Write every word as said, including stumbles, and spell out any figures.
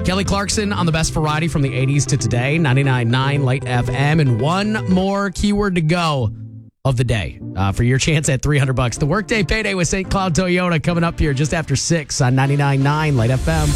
Kelly Clarkson on the best variety from the eighties to today, ninety-nine point nine Light F M. And one more keyword to go of the day uh, for your chance at three hundred bucks. The Workday Payday with Saint Cloud Toyota coming up here just after six on ninety-nine point nine Light F M.